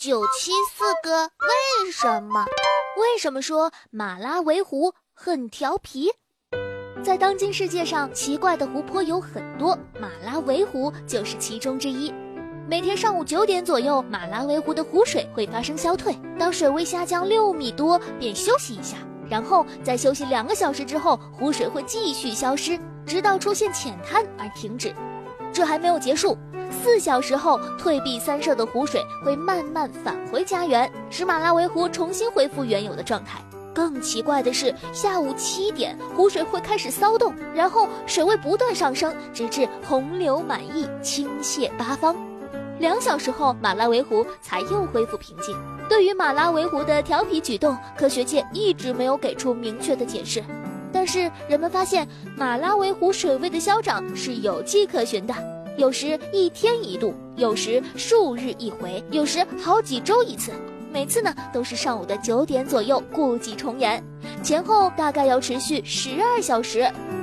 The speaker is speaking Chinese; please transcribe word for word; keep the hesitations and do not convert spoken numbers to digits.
九七四个为什么？为什么说马拉维湖很调皮？在当今世界上，奇怪的湖泊有很多，马拉维湖就是其中之一。每天上午九点左右，马拉维湖的湖水会发生消退，当水位下降六米多，便休息一下，然后在休息两个小时之后，湖水会继续消失，直到出现浅滩而停止。这还没有结束，四小时后，退避三舍的湖水会慢慢返回家园，使马拉维湖重新恢复原有的状态。更奇怪的是，下午七点，湖水会开始骚动，然后水位不断上升，直至洪流满溢，倾泻八方。两小时后，马拉维湖才又恢复平静。对于马拉维湖的调皮举动，科学界一直没有给出明确的解释。但是人们发现，马拉维湖水位的消涨是有迹可循的，有时一天一度，有时数日一回，有时好几周一次。每次呢都是上午的九点左右，故伎重演，前后大概要持续十二小时。